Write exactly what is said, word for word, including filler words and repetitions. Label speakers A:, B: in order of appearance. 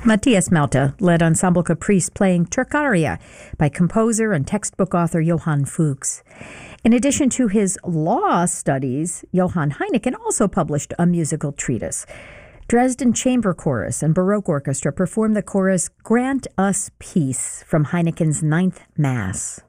A: Matthias Malta led Ensemble Caprice playing Turcaria by composer and textbook author Johann Fuchs. In addition to his law studies, Johann Heineken also published a musical treatise. Dresden Chamber Chorus and Baroque Orchestra performed the chorus Grant Us Peace from Heineken's Ninth Mass.